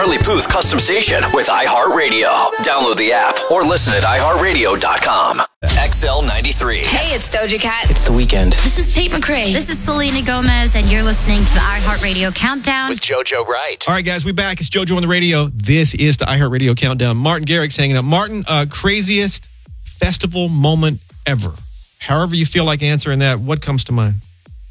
Charlie Puth Custom Station with iHeartRadio. Download the app or listen at iHeartRadio.com. XL93. Hey, it's Doja Cat. It's The Weeknd. This is Tate McRae. This is Selena Gomez, and you're listening to the iHeartRadio Countdown With JoJo Wright. All right, guys, we're back. It's JoJo on the radio. This is the iHeartRadio Countdown. Martin Garrix hanging up. Martin, craziest festival moment ever. However you feel like answering that, what comes to mind?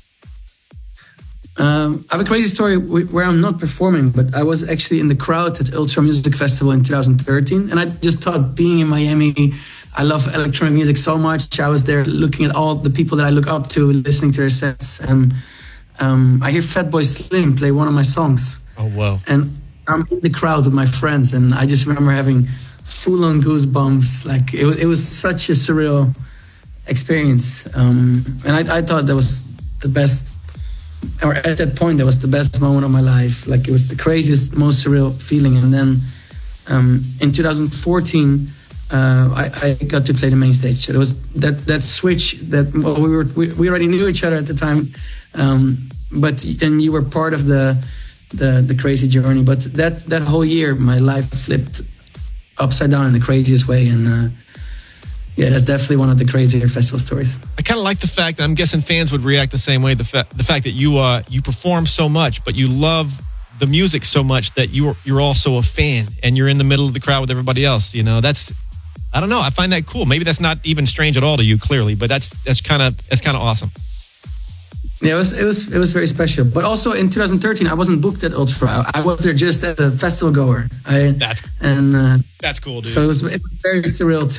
I have a crazy story where I'm not performing, but I was actually in the crowd at Ultra Music Festival in 2013. And I just thought, being in Miami, I love electronic music so much. I was there looking at all the people that I look up to, listening to their sets. And I hear Fatboy Slim play one of my songs. Oh, wow. And I'm in the crowd with my friends. And I just remember having full-on goosebumps. Like, it was such a surreal experience. And I thought that was the best, or at that point, that was the best moment of my life. Like, it was the craziest, most surreal feeling. And then in 2014, I got to play the main stage. It was that switch that we already knew each other at the time, but you were part of the crazy journey. But that whole year, my life flipped upside down in the craziest way, and yeah, that's definitely one of the crazier festival stories. I kind of like the fact that I'm guessing fans would react the same way. The fact that you perform so much, but you love the music so much that you're also a fan, and you're in the middle of the crowd with everybody else. You know, I don't know. I find that cool. Maybe that's not even strange at all to you, clearly, but that's kind of awesome. Yeah, it was very special. But also in 2013, I wasn't booked at Ultra. I was there just as a festival goer. That's cool, dude. So it was very surreal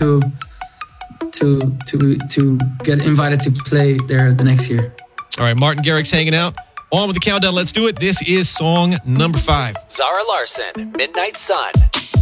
to get invited to play there the next year. All right, Martin Garrix hanging out. On with the countdown. Let's do it. This is song number 5. Zara Larsson, Midnight Sun.